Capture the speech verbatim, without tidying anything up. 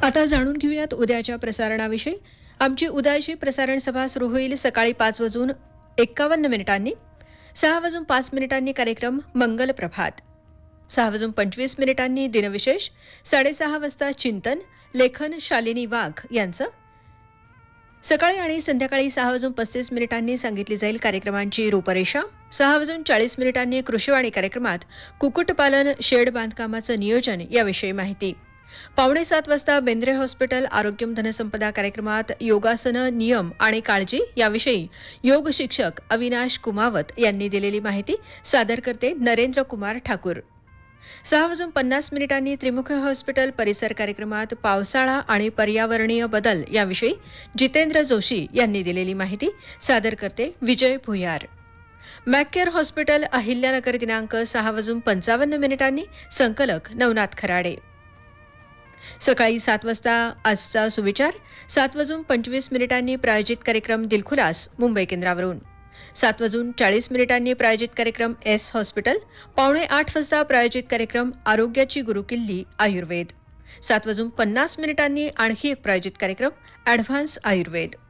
आता जाणून घेऊयात उद्याच्या प्रसारणाविषयी. आमची उद्याची प्रसारण सभा सुरू होईल सकाळी पाच वाजून एक्कावन्न मिनिटांनी. सहा वाजून पाच मिनिटांनी कार्यक्रम मंगल प्रभात. सहा वाजून पंचवीस मिनिटांनी दिनविशेष. साडेसहा वाजता चिंतन, लेखन शालिनी वाघ यांचं. सकाळी आणि संध्याकाळी सहा वाजून पस्तीस मिनिटांनी सांगितली जाईल कार्यक्रमांची रूपरेषा. सहा वाजून चाळीस मिनिटांनी कृषीवाणी कार्यक्रमात कुक्कुटपालन, शेड बांधकामाचं नियोजन याविषयी माहिती. पावणे सात वाजता बेंद्रे हॉस्पिटल आरोग्यम धनसंपदा कार्यक्रमात योगासनं, नियम आणि काळजी याविषयी योग शिक्षक अविनाश कुमावत यांनी दिलेली माहिती सादर करते नरेंद्र कुमार ठाकूर. सहा वाजून पन्नास मिनिटांनी त्रिमुख हॉस्पिटल परिसर कार्यक्रमात पावसाळा आणि पर्यावरणीय बदल याविषयी जितेंद्र जोशी यांनी दिलेली माहिती सादर करते विजय भुयार. मॅककेअर हॉस्पिटल अहिल्यानगर दिनांक सहा वाजून पंचावन्न मिनिटांनी संकलक नवनाथ खराडे. सकाळी सात वाजता आजचा सुविचार. सात वाजून पंचवीस मिनिटांनी प्रायोजित कार्यक्रम दिलखुलास मुंबई केंद्रावरून. सात वाजून चाळीस मिनिटांनी प्रायोजित कार्यक्रम एस हॉस्पिटल. पावणे आठ वाजता प्रायोजित कार्यक्रम आरोग्याची गुरुकिल्ली आयुर्वेद. सात वाजून पन्नास मिनिटांनी आणखी एक प्रायोजित कार्यक्रम ॲडव्हान्स आयुर्वेद.